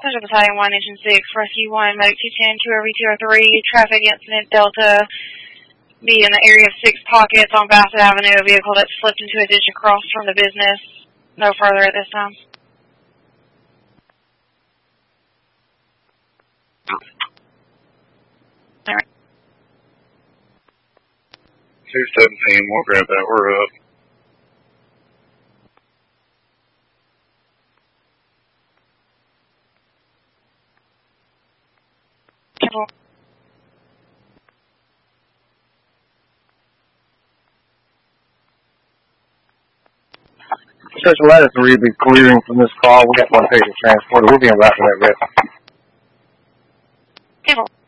Special Battalion 1, Engine 6, Rescue 1, Medic 210, 2RV 203, traffic incident Delta, be in the area of 6 Pockets on Bassett Avenue, a vehicle that slipped into a ditch across from the business. No further at this time. All right. 217, we'll grab that, we're up. Careful. Special Ed, we'll be clearing from this call. We got one patient transported. We'll be in route for that rep. Careful.